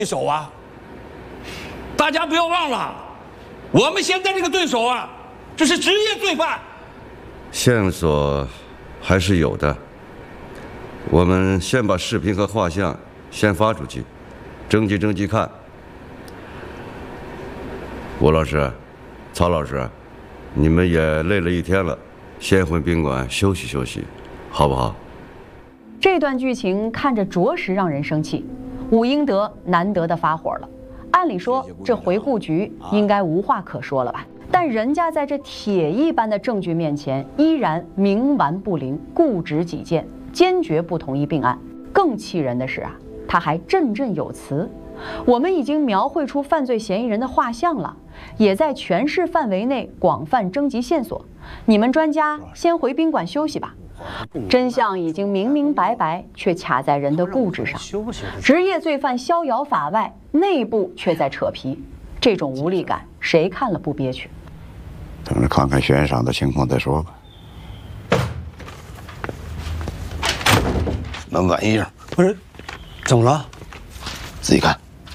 对手啊！大家不要忘了，我们现在这个对手啊，这是职业罪犯。 线索还是有的，我们先把视频和画像先发出去，征集看。吴老师，曹老师，你们也累了一天了，先回宾馆休息休息，好不好？ 这段剧情看着着实让人生气，武英德难得的发火了。按理说，这回顾局应该无话可说了吧？但人家在这铁一般的证据面前，依然冥顽不灵，固执己见，坚决不同意并案。更气人的是啊，他还振振有词。我们已经描绘出犯罪嫌疑人的画像了，也在全市范围内广泛征集线索。你们专家先回宾馆休息吧。真相已经明明白白，却卡在人的固执上。职业罪犯逍遥法外，内部却在扯皮，这种无力感，谁看了不憋屈？ 等着看看悬崖上的情况再说吧。什么玩意儿？ 不是，怎么了？ 自己看。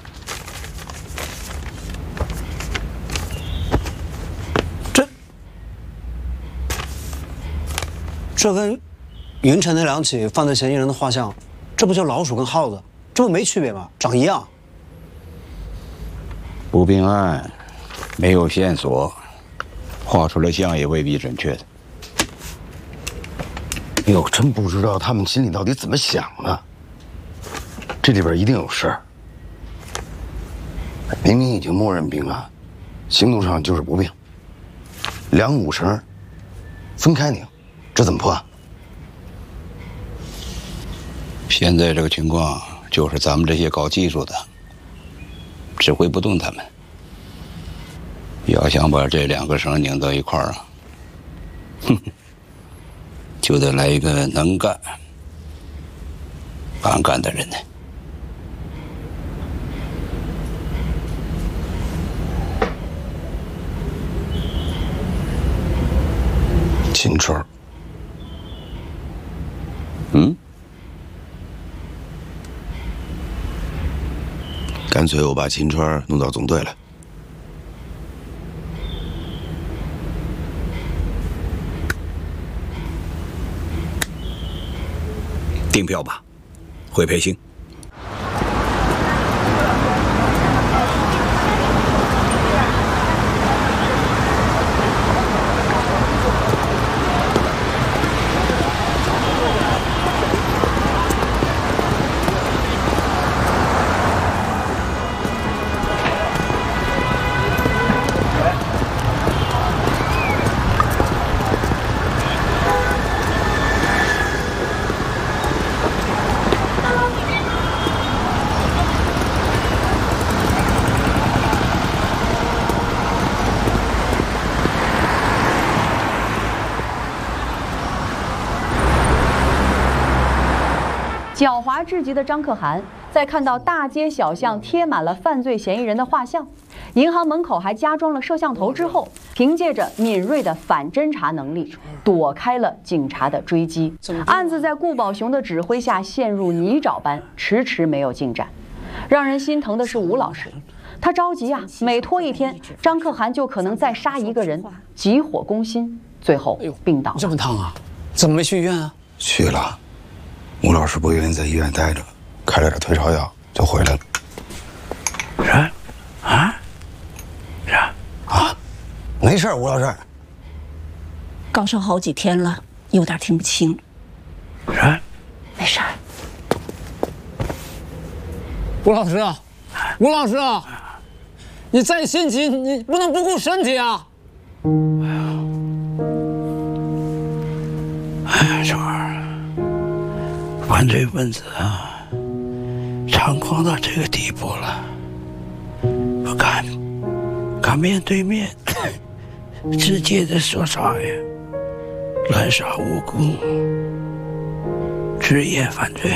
这跟云城那两起犯罪嫌疑人的画像，这不就老鼠跟耗子？这不没区别吗？长一样。 不并案，没有线索，画出来像也未必准确的。哟，真不知道他们心里到底怎么想的。这里边一定有事儿。明明已经默认并案，行动上就是不并，两五绳分开拧，这怎么破案？现在这个情况，就是咱们这些搞技术的指挥不动他们。要想把这两个绳拧到一块儿啊，就得来一个能干、敢干的人呢。秦川。干脆我把秦川弄到总队来。 订票吧，会培训。 狡猾至极的张可汗，在看到大街小巷贴满了犯罪嫌疑人的画像，银行门口还加装了摄像头之后，凭借着敏锐的反侦查能力，躲开了警察的追击。案子在顾宝雄的指挥下陷入泥沼般，迟迟没有进展。让人心疼的是吴老师，他着急啊，每拖一天，张可汗就可能再杀一个人，急火攻心，最后病倒。 这么烫啊？怎么没去医院啊？ 去了。吴老师不愿意在医院待着，开了点退烧药就回来了。没事，吴老师。 高烧好几天了，有点听不清。没事。 吴老师啊，吴老师啊，你再心急，你不能不顾身体啊！ 春儿，犯罪分子啊，猖狂到这个地步了，不敢面对面直接的说啥呀？滥杀无辜，职业犯罪。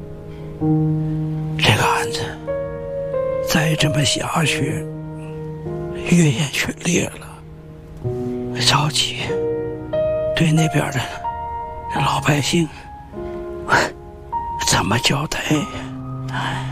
这个案子再这么下去，越演越烈了。着急，对那边的老百姓怎么交代？哎。